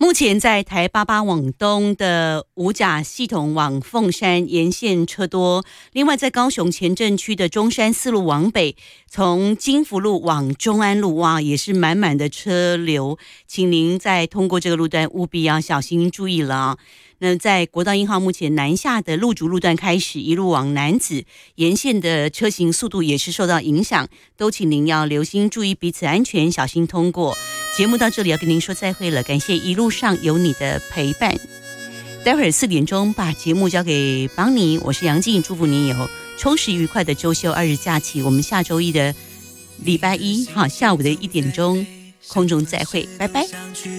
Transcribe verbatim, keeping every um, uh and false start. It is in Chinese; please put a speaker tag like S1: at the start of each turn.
S1: 目前在台八八往东的五甲系统往凤山沿线车多，另外在高雄前镇区的中山四路往北，从金福路往中安路，哇，也是满满的车流，请您在通过这个路段务必要小心注意了啊。那在国道一号目前南下的路竹路段开始一路往南子沿线的车行速度也是受到影响，都请您要留心注意彼此安全，小心通过。节目到这里要跟您说再会了，感谢一路上有你的陪伴。待会儿四点钟把节目交给邦尼，我是杨静，祝福您有充实愉快的周休二日假期。我们下周一的礼拜一哈下午的一点钟空中再会，拜拜。